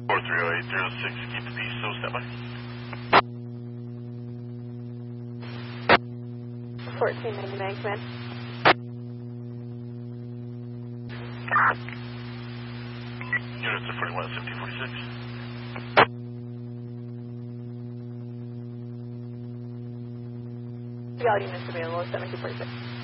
430806, keep the peace, so stand by. 1499, command. Units of 41, 1746. All units available, 7246.